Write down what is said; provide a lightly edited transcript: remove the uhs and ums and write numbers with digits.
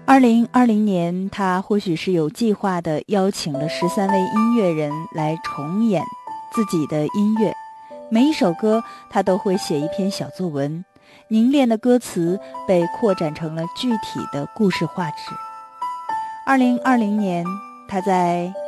2020年，他或许是有计划地邀请了13位音乐人来重演自己的音乐，每一首歌他都会写一篇小作文，凝练的歌词被扩展成了具体的故事画纸。2020年，他在